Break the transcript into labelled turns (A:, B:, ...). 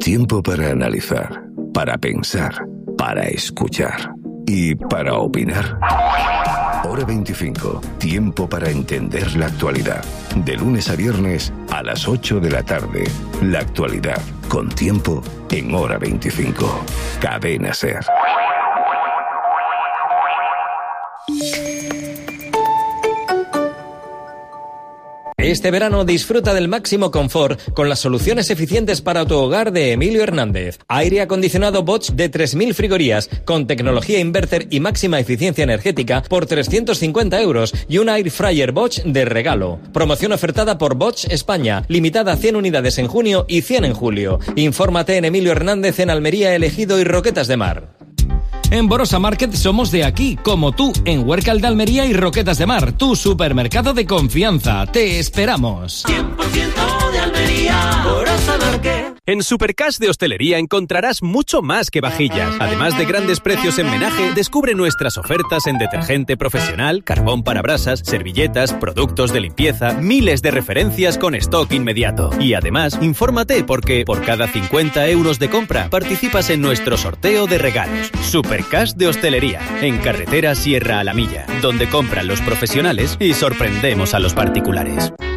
A: Tiempo para analizar, para pensar, para escuchar y para opinar. Hora 25. Tiempo para entender la actualidad. De lunes a viernes a las 8 de la tarde. La actualidad con Tiempo en Hora 25. Cadena SER.
B: Este verano disfruta del máximo confort con las soluciones eficientes para tu hogar de Emilio Hernández. Aire acondicionado Bosch de 3.000 frigorías con tecnología inverter y máxima eficiencia energética por 350 euros y un air fryer Bosch de regalo. Promoción ofertada por Bosch España, limitada a 100 unidades en junio y 100 en julio. Infórmate en Emilio Hernández en Almería, Ejido y Roquetas de Mar.
C: En Borosa Market somos de aquí, como tú, en Huércal de Almería y Roquetas de Mar, tu supermercado de confianza. Te esperamos.
D: 100% de Almería, Borosa Market.
E: En Supercash de Hostelería encontrarás mucho más que vajillas. Además de grandes precios en menaje, descubre nuestras ofertas en detergente profesional, carbón para brasas, servilletas, productos de limpieza, miles de referencias con stock inmediato. Y además, infórmate porque por cada 50 euros de compra participas en nuestro sorteo de regalos. Supercash de Hostelería, en carretera Sierra a la Milla, donde compran los profesionales y sorprendemos a los particulares.